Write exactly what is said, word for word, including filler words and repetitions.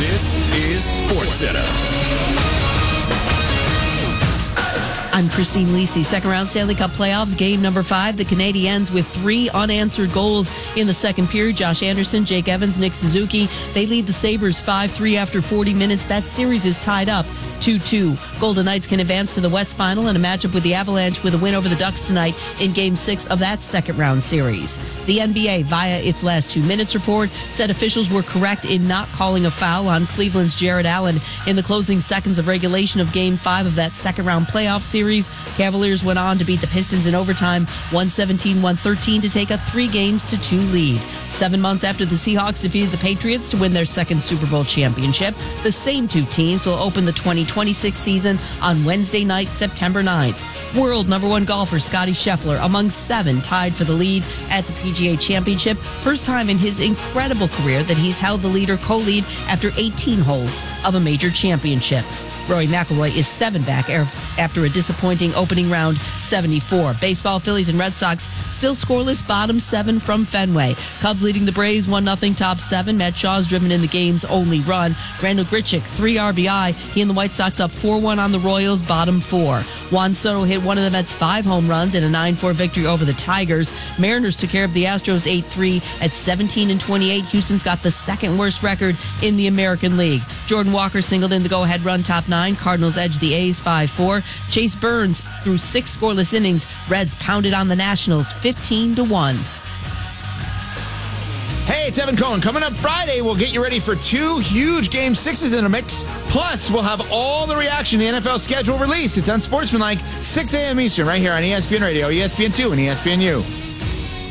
This is SportsCenter. I'm Christine Lisi. Second round Stanley Cup playoffs, game number five. The Canadiens with three unanswered goals in the second period. Josh Anderson, Jake Evans, Nick Suzuki. They lead the Sabres five three after forty minutes. That series is tied up two two. Golden Knights can advance to the West Final in a matchup with the Avalanche with a win over the Ducks tonight in game six of that second round series. The N B A, via its last two minutes report, said officials were correct in not calling a foul on Cleveland's Jared Allen in the closing seconds of regulation of game five of that second round playoff series. Cavaliers went on to beat the Pistons in overtime, one seventeen one thirteen, to take a three games to two lead. Seven months after the Seahawks defeated the Patriots to win their second Super Bowl championship, the same two teams will open the twenty twenty-six season on Wednesday night, September ninth. World number one golfer Scottie Scheffler among seven tied for the lead at the P G A Championship. First time in his incredible career that he's held the lead or co-lead after eighteen holes of a major championship. Rory McIlroy is seven back after a disappointing opening round seventy-four. Baseball, Phillies, and Red Sox still scoreless, bottom seven from Fenway. Cubs leading the Braves one nothing top seven. Matt Shaw's driven in the game's only run. Randall Grichuk, three R B I. He and the White Sox up four one on the Royals, bottom four. Juan Soto hit one of the Mets' five home runs in a nine four victory over the Tigers. Mariners took care of the Astros eight three at seventeen and twenty-eight. Houston's got the second worst record in the American League. Jordan Walker singled in the go-ahead run, top nine. Cardinals edge the A's five four. Chase Burns threw six scoreless innings. Reds pounded on the Nationals fifteen to one. Hey, it's Evan Cohen. Coming up Friday, we'll get you ready for two huge game sixes in a mix. Plus, we'll have all the reaction to the N F L schedule release. It's on Sportsmanlike, six a.m. Eastern, right here on E S P N Radio, E S P N two, and E S P N U.